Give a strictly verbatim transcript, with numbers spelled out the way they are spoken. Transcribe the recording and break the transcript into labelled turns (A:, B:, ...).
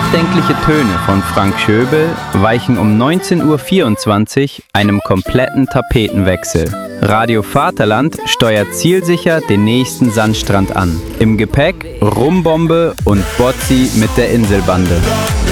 A: Nachdenkliche Töne von Frank Schöbel weichen um neunzehn Uhr vierundzwanzig einem kompletten Tapetenwechsel. Radio Vaterland steuert zielsicher den nächsten Sandstrand an. Im Gepäck Rumbombe und Bozzi mit der Inselbande.